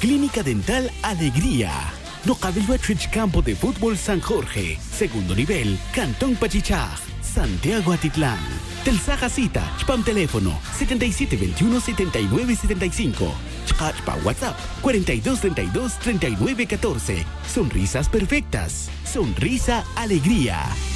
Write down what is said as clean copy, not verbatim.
Clínica Dental Alegría. No cabe el Campo de Fútbol San Jorge. Segundo nivel, Cantón Pachichaj, Santiago Atitlán. Telsaja cita, spam teléfono 7721-7975. Chpa WhatsApp 4232-3914. Sonrisas perfectas. Sonrisa Alegría.